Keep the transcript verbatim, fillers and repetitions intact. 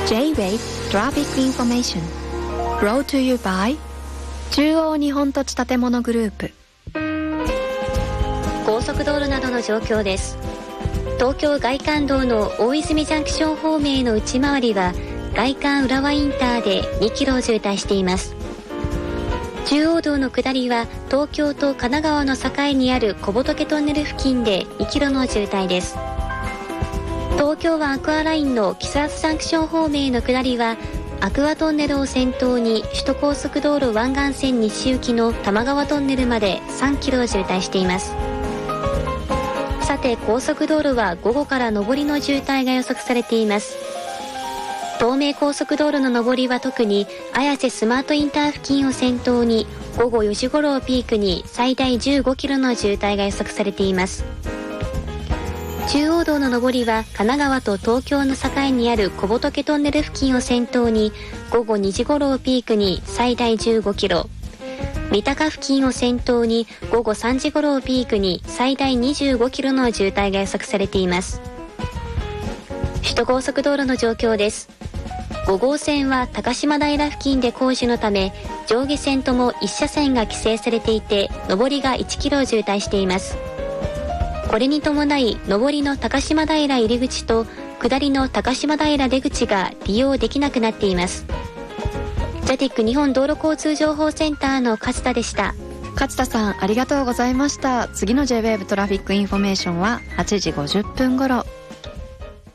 J-Wave Traffic Information Brought to you by 中央日本土地建物グループ。 高速道路などの状況です。東京外環道の大泉ジャンクション方面への内回りは外環浦和インターでにキロ渋滞しています。中央道の下りは東京と神奈川の境にある小仏トンネル付近でにキロの渋滞です。東京湾アクアラインの木更津ジャンクション方面への下りはアクアトンネルを先頭に首都高速道路湾岸線西行きの多摩川トンネルまでさんキロ渋滞しています。さて高速道路は午後から上りの渋滞が予測されています。東名高速道路の上りは特に綾瀬スマートインター付近を先頭に午後よじ頃をピークに最大じゅうごキロの渋滞が予測されています。中央道の上りは神奈川と東京の境にある小仏トンネル付近を先頭に午後にじ頃をピークに最大じゅうごキロ、三鷹付近を先頭に午後さんじ頃をピークに最大にじゅうごキロの渋滞が予測されています。首都高速道路の状況です。ご号線は高島平付近で工事のため上下線ともいち車線が規制されていて上りがいちキロ渋滞しています。これに伴い上りの高島平入り口と下りの高島平出口が利用できなくなっています。ジャティック日本道路交通情報センターの勝田でした。 勝田さんありがとうございました。次の J-Wave トラフィックインフォメーションははちじごじゅっぷん頃。